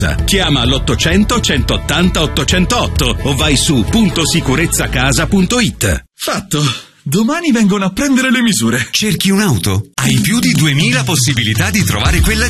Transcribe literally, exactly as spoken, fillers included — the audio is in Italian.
Chiama l'ottocento centottanta ottocentotto o vai su punto sicurezzacasa punto it. Fatto! Domani vengono a prendere le misure. Cerchi un'auto? Hai più di duemila possibilità di trovare quella